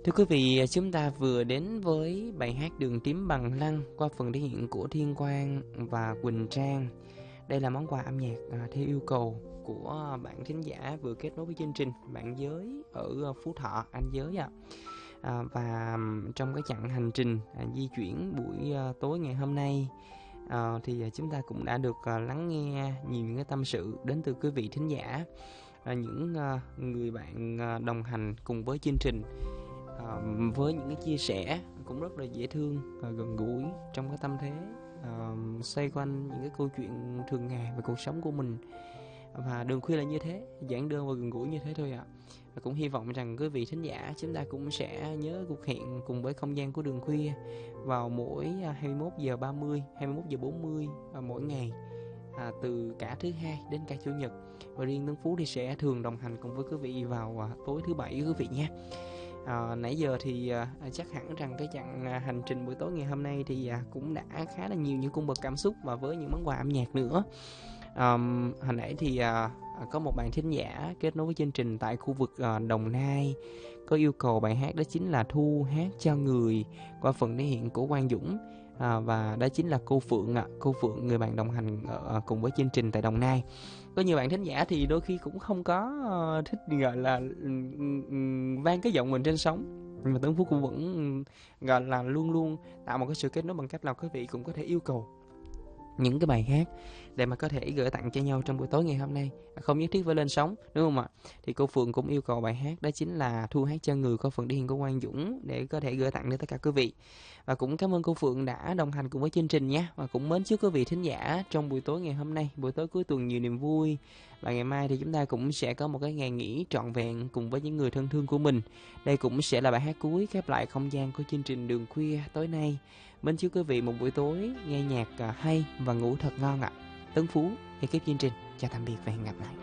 Thưa quý vị, chúng ta vừa đến với bài hát Đường Tím Bằng Lăng qua phần thể hiện của Thiên Quang và Quỳnh Trang. Đây là món quà âm nhạc theo yêu cầu của bạn thính giả vừa kết nối với chương trình, bạn Giới ở Phú Thọ, anh Giới ạ. Và trong cái chặng hành trình di chuyển buổi tối ngày hôm nay thì chúng ta cũng đã được lắng nghe nhiều những cái tâm sự đến từ quý vị thính giả, những người bạn đồng hành cùng với chương trình, với những cái chia sẻ cũng rất là dễ thương và gần gũi trong cái tâm thế xoay quanh những cái câu chuyện thường ngày về cuộc sống của mình. Và Đường Khuya là như thế, giản đơn và gần gũi như thế thôi ạ. Và cũng hy vọng rằng quý vị thính giả chúng ta cũng sẽ nhớ cuộc hẹn cùng với không gian của Đường Khuya vào mỗi 21h30, 21h40 mỗi ngày, từ cả thứ hai đến cả chủ nhật. Và riêng Tấn Phú thì sẽ thường đồng hành cùng với quý vị vào tối thứ bảy quý vị nha. Nãy giờ thì chắc hẳn rằng cái chặng hành trình buổi tối ngày hôm nay thì cũng đã khá là nhiều những cung bậc cảm xúc và với những món quà âm nhạc nữa. Hồi nãy thì có một bạn thính giả kết nối với chương trình tại khu vực Đồng Nai có yêu cầu bài hát đó chính là Thu Hát Cho Người qua phần thể hiện của Quang Dũng, và đó chính là cô Phượng ạ. Cô Phượng, người bạn đồng hành cùng với chương trình tại Đồng Nai. Có nhiều bạn thính giả thì đôi khi cũng không có thích gọi là vang cái giọng mình trên sóng, nhưng mà Tấn Phú cũng vẫn gọi là luôn luôn tạo một cái sự kết nối bằng cách là quý vị cũng có thể yêu cầu những cái bài hát để mà có thể gửi tặng cho nhau trong buổi tối ngày hôm nay, không nhất thiết phải lên sóng, đúng không ạ? Thì cô Phượng cũng yêu cầu bài hát đó chính là Thu Hát Cho Người có phần thể hiện của Quang Dũng để có thể gửi tặng đến tất cả quý vị. Và cũng cảm ơn cô Phượng đã đồng hành cùng với chương trình nhé. Và cũng mến chúc quý vị thính giả trong buổi tối ngày hôm nay, buổi tối cuối tuần nhiều niềm vui. Và ngày mai thì chúng ta cũng sẽ có một cái ngày nghỉ trọn vẹn cùng với những người thân thương của mình. Đây cũng sẽ là bài hát cuối khép lại không gian của chương trình Đường Khuya tối nay. Mến chúc quý vị một buổi tối nghe nhạc hay và ngủ thật ngon ạ. Tấn Phú, ekip chương trình, chào tạm biệt và hẹn gặp lại.